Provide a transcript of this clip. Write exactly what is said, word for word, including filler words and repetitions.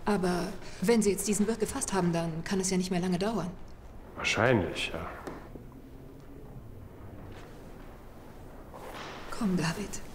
Aber wenn Sie jetzt diesen Wirt gefasst haben, dann kann es ja nicht mehr lange dauern. Wahrscheinlich, ja. Komm, David.